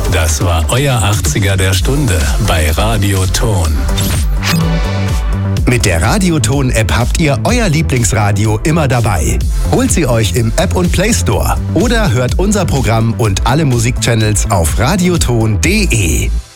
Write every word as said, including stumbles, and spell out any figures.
Das war euer achtziger der Stunde bei Radio Ton. Mit der Radioton-App habt ihr euer Lieblingsradio immer dabei. Holt sie euch im App und Play Store oder hört unser Programm und alle Musikchannels auf radioton punkt de.